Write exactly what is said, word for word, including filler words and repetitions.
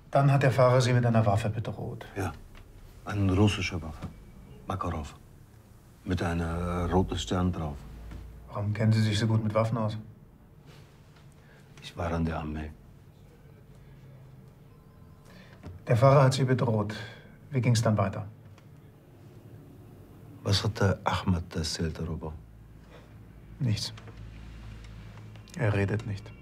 Dann hat der Fahrer Sie mit einer Waffe bedroht. Ja, eine russische Waffe. Makarov. Mit einer roten Stern drauf. Warum kennen Sie sich so gut mit Waffen aus? Ich war an der Armee. Der Fahrer hat Sie bedroht. Wie ging es dann weiter? Was hat der Ahmad erzählt darüber? Nichts. Er redet nicht.